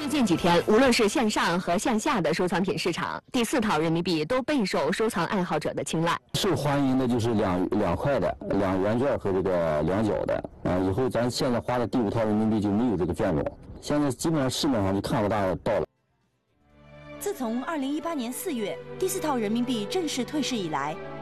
最近几天，无论是线上和线下的收藏品市场，第4套人民币都备受收藏爱好者的青睐。 受欢迎的就是两块的、2元券和这个2角的。以后咱现在花的第5套人民币就没有这个券种，现在基本上市面上就看不到了。 自从2018年4月第4套人民币正式退市以来，